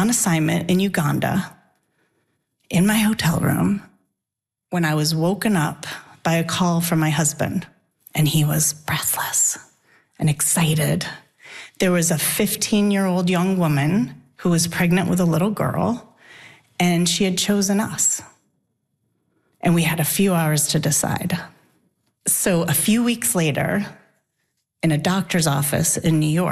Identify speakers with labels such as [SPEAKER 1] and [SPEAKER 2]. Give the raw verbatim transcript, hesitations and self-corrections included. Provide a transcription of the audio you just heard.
[SPEAKER 1] on assignment in Uganda in my hotel room when I was woken up by a call from my husband, and he was breathless and excited. There was a fifteen-year-old young woman who was pregnant with a little girl, and she had chosen us. And we had a few hours to decide. So a few weeks later, in a doctor's office in New York,